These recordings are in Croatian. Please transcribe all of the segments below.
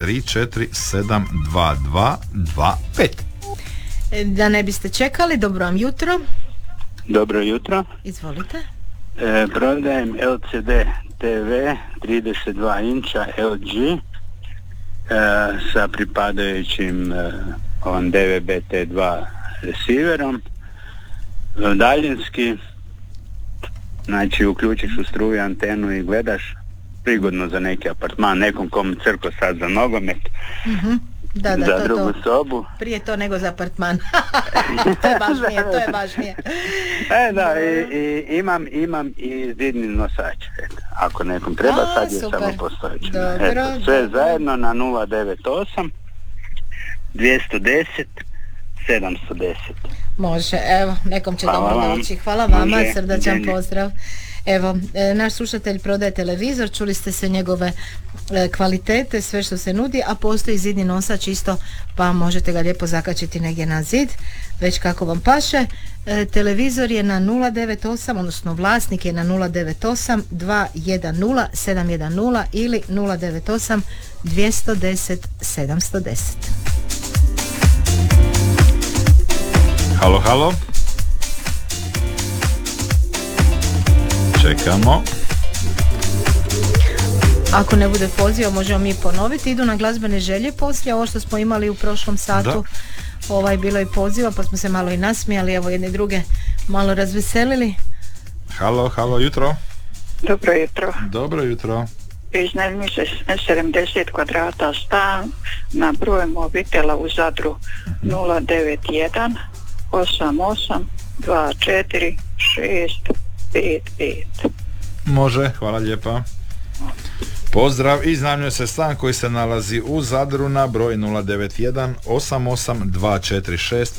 2472225. Da ne biste čekali, dobro vam jutro. Dobro jutro. Izvolite. Prodajem LCD TV 32 inča LG sa pripadajućim DVB-T2 receiverom, daljinski, znači uključiš u struju antenu i gledaš, prigodno za neki apartman, nekom kom crko sad za nogomet, da, za to, drugu sobu. Prije to nego za apartman. To je važnije. Da, i imam i zidni nosač. Ako nekom treba, sad je super. samo postojeći. Dobro. Sve zajedno na 098 210 710. Može, evo, nekom će Hvala dobro vam. doći. Hvala vama, Može. srdačan pozdrav. Evo, naš slušatelj prodaje televizor, čuli ste se njegove kvalitete, sve što se nudi, a postoji zidni nosač isto, pa možete ga lijepo zakačiti negdje na zid, već kako vam paše. Televizor je na 098, odnosno vlasnik je na 098 210 710 ili 098 210 710. Halo, halo. Čekamo. Ako ne bude poziva, možemo mi ponoviti. Idu na glazbene želje poslije, ovo što smo imali u prošlom satu. Bilo je poziva, pa smo se malo i nasmijali, evo jedne druge malo razveselili. Halo, jutro. Dobro jutro. Dobro jutro. Iznajmi se 70 kvadrata stan na broj mobitela u Zadru 091 88 24 655. Može, hvala lijepa. Pozdrav, iznajmljuje se stan koji se nalazi u Zadru na broj 091 88 246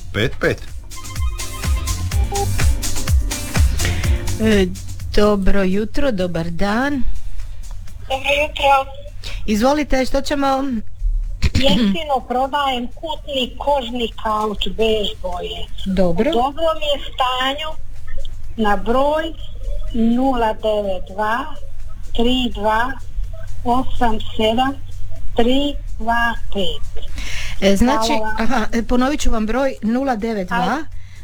55. Dobro jutro, dobar dan. Dobro jutro. Izvolite, što ćemo? Jeftino prodajem kutni kožni kauč bež boje. Dobro. U dobrom je stanju na broj 092 32 87 325. Znači, ponovit ću vam broj 092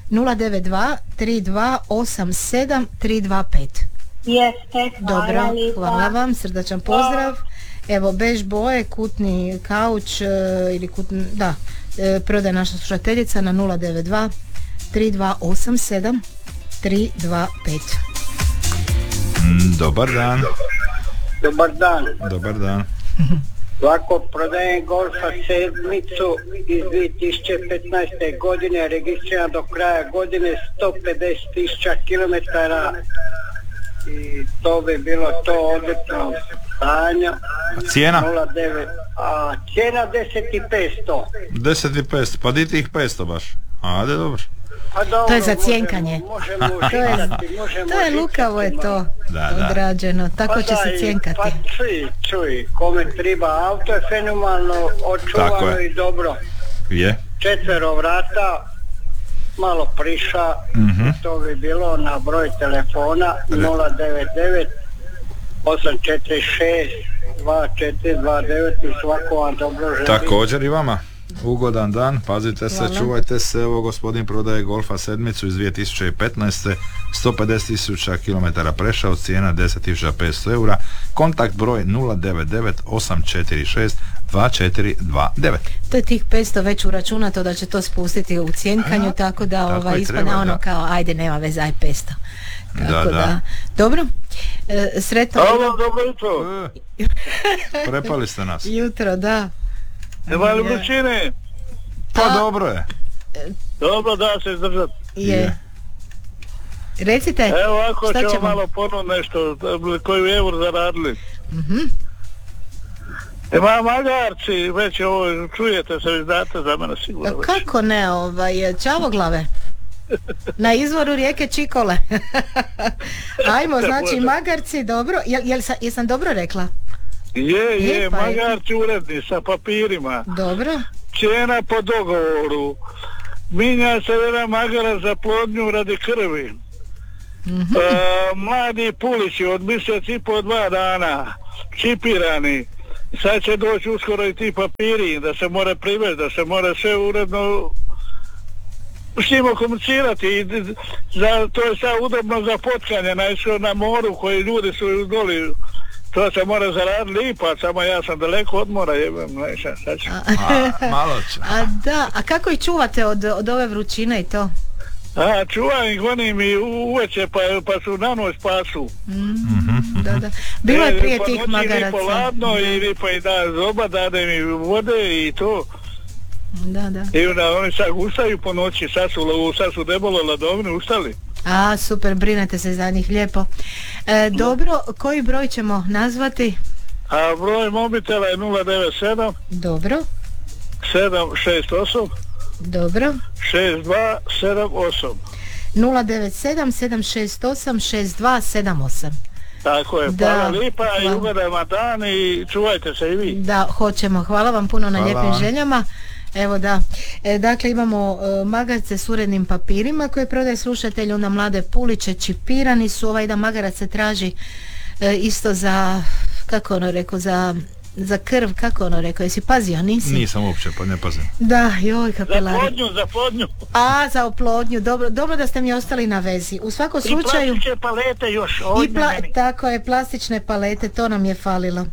32 87 325. Jeste, dobro, hvala vam, srdačan pozdrav. Evo, bež boje, kutni kauč ili kutni, prodaje naša slušateljica na 092 3287 325. Dobar dan. Dobar dan. Ovako, prodajem Golfa sedmicu iz 2015. godine, registrirana do kraja godine, 150.000 kilometara i to bi bilo to odlično stanje. Cijena? 09, a cijena 10.500. 10.500, pa di tih 500 baš? Ajde, dobro. To je za cjenkanje. To je lukavo je to odrađeno, tako će se cjenkati. Pa čuj, kome treba, auto je fenomenalno očuvano i dobro. Je. 4 vrata, malo priša, to bi bilo na broj telefona 099 846 2429 i svako vam dobro želim. Također i vama. Ugodan dan, pazite se, čuvajte se. Evo, gospodin prodaje Golfa sedmicu iz 2015. 150.000 km prešao, cijena 10.500 eura, kontakt broj 099 846 2429. To je tih 500 već uračunato da će to spustiti u cjenkanju, tako da ispadne ono kao ajde nema veze, aj 500. Tako da. Dobro, sretno. Dobro jutro. Prepali ste nas. Jutro, da. Nema li vrućine? Pa dobro je. Dobro, da se izdržati. Je. Recite, evo ako šta ćemo malo ponovno nešto, koju euro zaradili. Ima magarci, već ovo čujete se, znate za mene sigurno. Kako ne, Čavoglave? Na izvoru rijeke Čikole. Ajmo, znači magarci, dobro. Jesam dobro rekla? Je, magarci uredni sa papirima. Dobro. Cijena po dogovoru. Minja se jedan magarac za plodnju radi krvi. Mladi pulići od mjesec i po 2 dana, čipirani, sad će doći uskoro i ti papiri, da se mora privesti, da se mora sve uredno s njima komunicirati. To je sad udobno za potkanje, najviše na moru koji ljudi su doli. To se mora zaraditi lipa, samo ja sam daleko od mora, jebem, sad ću. Malo će. A kako ih čuvate od ove vrućine i to? Čuvam ih, gonim i uveče, pa su na noć pasu. Da. Bilo je prije tih magaraca. Po ladno i pa i da zoba, dade mi vode i to. Da. I onda oni sad ustaju po noći, sad su debolo ladovni ustali. Super, brinete se za njih, lijepo. Dobro, koji broj ćemo nazvati? Broj mobitela je 097. Dobro. 768. Dobro. 6278. 097 768 6278. Tako je, hvala lipa i ugodan vam dan i čuvajte se i vi. Da, hoćemo. Hvala vam puno na lijepim željama. Evo da, dakle imamo magarce s urednim papirima koje prodaje slušatelj, onda mlade puliće, čipirani su, da magarac se traži isto za, kako ono rekao, za krv, kako ono rekao, jesi pazio, nisi? Nisam uopće, pa ne pazim. Da, joj, kapelari. Za plodnju. Za oplodnju, dobro da ste mi ostali na vezi. U svakom slučaju... I plastične palete još, tako je, plastične palete, to nam je falilo.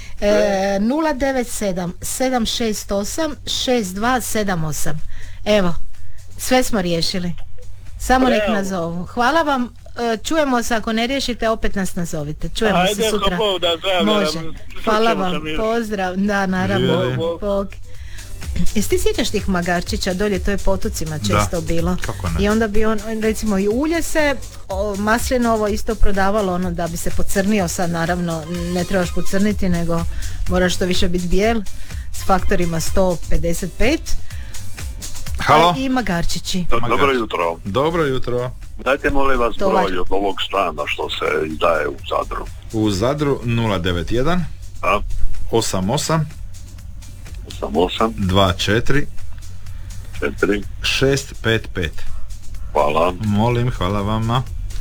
097 768 6278. Evo, sve smo riješili. Samo nek nazovu. Hvala vam, čujemo se, ako ne riješite opet nas nazovite. Čujemo se sutra. Može. Hvala vam, pozdrav. Da, naravno. Bog. Jesi ti sjećaš tih magarčića dolje, to je potocima često bilo. I onda bi on, recimo i ulje se maslinovo isto prodavalo, da bi se pocrnio. Sad naravno ne trebaš pocrniti, nego moraš što više biti bijel, s faktorima 155. Halo? I magarčići. Dobro jutro. Dobro jutro. Dajte molim vas broj od ovog stana što se izdaje u Zadru. U Zadru 091 88 24 655. Hvala. Molim, hvala vama.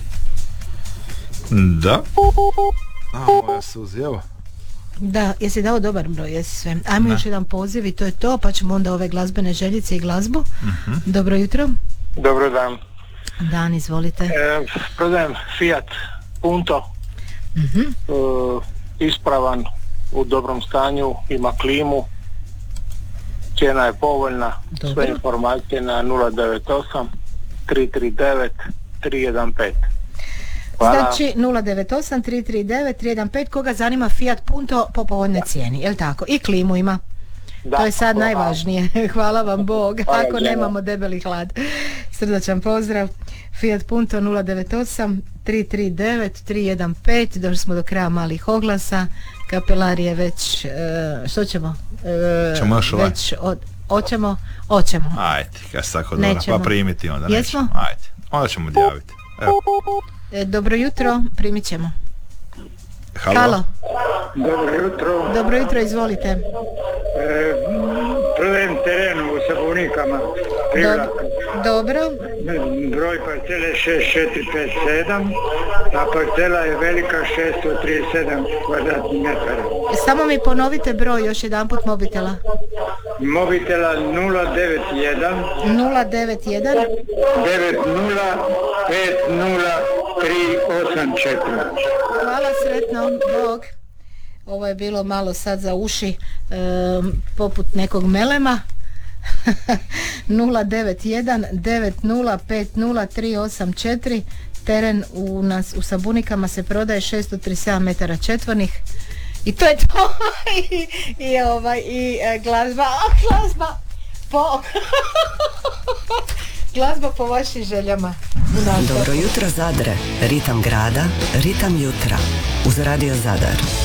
Da. Moja suzi, evo. Da, jesi dao dobar broj, jesi sve. Ajmo još jedan poziv i to je to, pa ćemo onda ove glazbene željice i glazbu. Dobro jutro. Dobro dan. Dan, izvolite. Prodajem Fiat Punto. Ispravan, u dobrom stanju, ima klimu. Cijena je povoljna. Sve informacije na 098 339 315. Hvala. Znači 098 339 315. Koga zanima Fiat Punto po povoljnoj cijeni, jel tako? I klimu ima. Da, to je sad najvažnije. Hvala vam Bog. Ako nemamo debeli hlad. Srdačan pozdrav. Fiat Punto 098 339 315. Došli smo do kraja malih oglasa. Kapelar je već što ćemo? Ćemo još ovaj? Oćemo. Ajde, kad se tako dobra, pa primiti onda nećemo. Nećemo. Ajde, onda ćemo odjaviti. Dobro jutro, primit ćemo. Halo. Dobro jutro, izvolite. Prodajem teren u Sabunikama. Dobro. Broj parcele 6457, a parcela je velika 637 kvadratnih metara. Samo mi ponovite broj još jedan put mobitela. Mobitela 091 90 50 384. Hvala, sretno, Bog. Ovo je bilo malo sad za uši, poput nekog melema. 091 90 50 384. Teren u Sabunikama se prodaje 637 metara četvornih. I to je to. I glazba glazba po vašim željama. Dobro jutro Zadre, ritam grada, ritam jutra uz Radio Zadar.